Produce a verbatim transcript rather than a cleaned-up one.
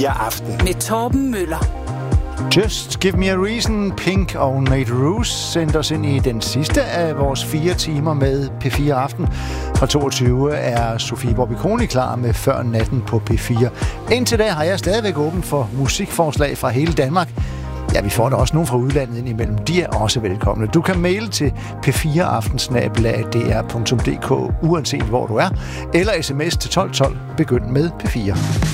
Ja, aften. Med Torben Møller. Just Give Me a Reason, Pink og Nate Roos sendte os ind i den sidste af vores fire timer med P fire Aften. Fra toogtyve er Sofie Bobby Kroni klar med Før Natten på P fire. Indtil da har jeg stadigvæk åben for musikforslag fra hele Danmark. Ja, vi får da også nogle fra udlandet ind imellem. De er også velkomne. Du kan maile til p fire aften snabel-a d r punktum d k, uanset hvor du er, eller sms til tolv tolv. Begynd med P fire.